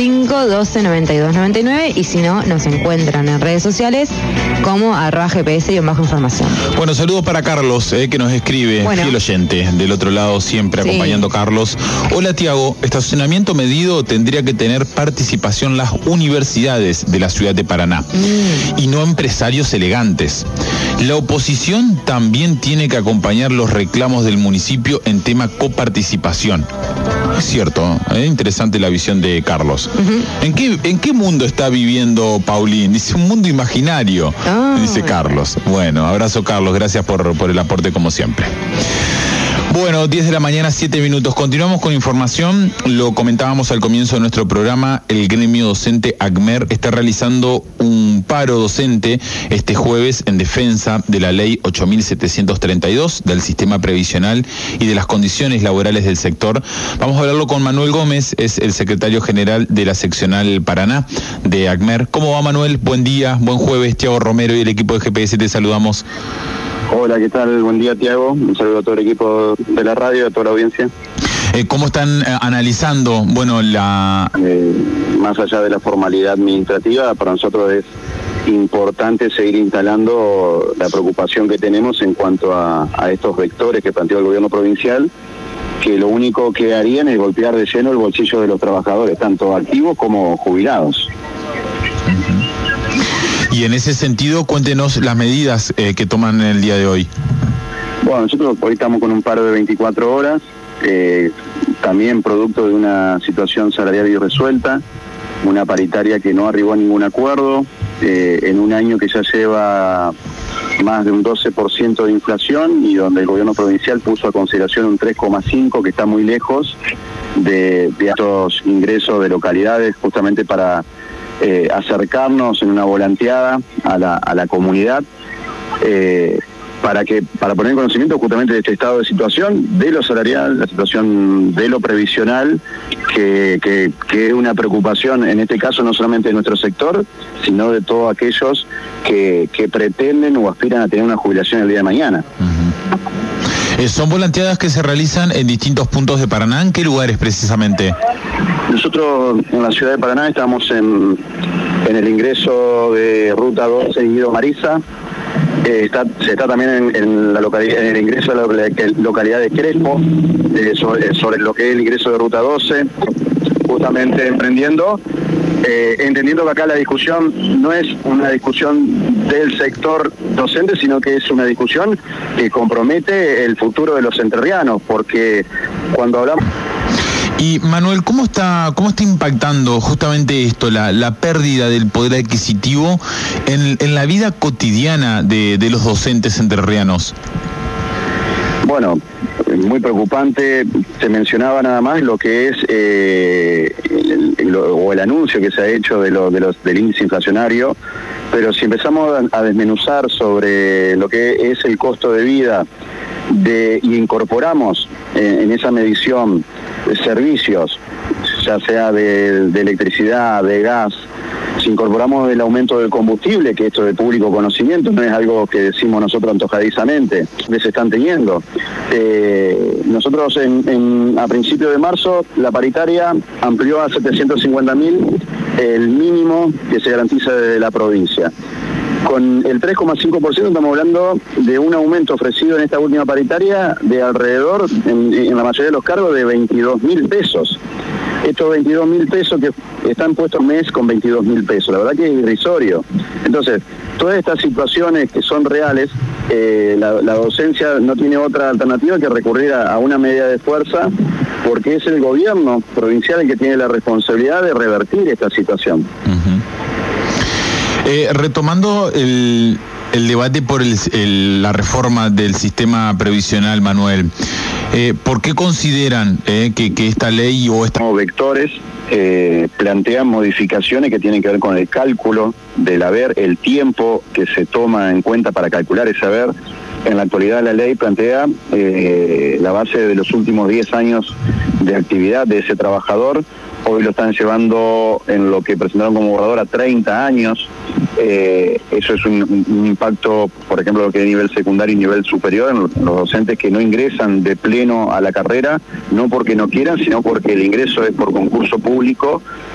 512-9299 y si no, nos encuentran en redes sociales como @GPS y bajo información. Bueno, saludos para Carlos, que nos escribe, fiel oyente, del otro lado siempre acompañando a Carlos. Hola Tiago, estacionamiento medido tendría que tener participación las universidades de la ciudad de Paraná y no empresarios elegantes. La oposición también tiene que acompañar los reclamos del municipio en tema coparticipación. Es cierto, interesante la visión de Carlos. ¿En qué mundo está viviendo Paulín? Dice, un mundo imaginario, dice Carlos. Bueno, abrazo Carlos, gracias por el aporte como siempre. Bueno, 10 de la mañana, 7 minutos. Continuamos con información. Lo comentábamos al comienzo de nuestro programa. El gremio docente ACMER está realizando un paro docente este jueves en defensa de la ley 8.732 del sistema previsional y de las condiciones laborales del sector. Vamos a hablarlo con Manuel Gómez, es el secretario general de la seccional Paraná de ACMER. ¿Cómo va, Manuel? Buen día, buen jueves. Tiago Romero y el equipo de GPS te saludamos. Hola, ¿qué tal? Buen día, Tiago. Un saludo a todo el equipo de la radio, a toda la audiencia. ¿Cómo están analizando, más allá de la formalidad administrativa, para nosotros es importante seguir instalando la preocupación que tenemos en cuanto a estos vectores que planteó el gobierno provincial, que lo único que harían es golpear de lleno el bolsillo de los trabajadores, tanto activos como jubilados. Y en ese sentido, cuéntenos las medidas que toman en el día de hoy. Bueno, nosotros hoy estamos con un paro de 24 horas, también producto de una situación salarial irresuelta, una paritaria que no arribó a ningún acuerdo, en un año que ya lleva más de un 12% de inflación y donde el gobierno provincial puso a consideración un 3,5%, que está muy lejos de estos ingresos de localidades, justamente para acercarnos en una volanteada a la comunidad, para poner en conocimiento justamente de este estado de situación, de lo salarial, la situación de lo previsional, que es una preocupación en este caso no solamente de nuestro sector, sino de todos aquellos que pretenden o aspiran a tener una jubilación el día de mañana. ¿Son volanteadas que se realizan en distintos puntos de Paraná? ¿En qué lugares precisamente? Nosotros en la ciudad de Paraná estamos en el ingreso de Ruta 12 y Guido Mariza. Se está también en el ingreso a la localidad de Crespo, sobre lo que es el ingreso de Ruta 12, justamente entendiendo que acá la discusión no es una discusión del sector docente, sino que es una discusión que compromete el futuro de los entrerrianos, porque cuando hablamos... Y Manuel, ¿cómo está impactando justamente esto, la pérdida del poder adquisitivo en la vida cotidiana de los docentes entrerrianos? Bueno, muy preocupante. Se mencionaba nada más lo que es el anuncio que se ha hecho del índice inflacionario, pero si empezamos a desmenuzar sobre lo que es el costo de vida y incorporamos en esa medición servicios, ya sea de electricidad, de gas, si incorporamos el aumento del combustible, que esto de público conocimiento, no es algo que decimos nosotros antojadizamente, que se están teniendo. Nosotros a principios de marzo la paritaria amplió a 750.000 el mínimo que se garantiza desde la provincia. Con el 3,5% estamos hablando de un aumento ofrecido en esta última paritaria de alrededor, en la mayoría de los cargos, de 22.000 pesos. Estos 22.000 pesos que están puestos mes con 22.000 pesos, la verdad que es irrisorio. Entonces, todas estas situaciones que son reales, la docencia no tiene otra alternativa que recurrir a una medida de fuerza, porque es el gobierno provincial el que tiene la responsabilidad de revertir esta situación. Retomando el debate por la reforma del sistema previsional, Manuel, ¿por qué consideran que esta ley o estos vectores plantean modificaciones que tienen que ver con el cálculo del haber, el tiempo que se toma en cuenta para calcular ese haber? En la actualidad la ley plantea la base de los últimos 10 años de actividad de ese trabajador. Hoy lo están llevando en lo que presentaron como borrador a 30 años. Eso es un impacto, por ejemplo, lo que es nivel secundario y nivel superior, en los docentes que no ingresan de pleno a la carrera, no porque no quieran, sino porque el ingreso es por concurso público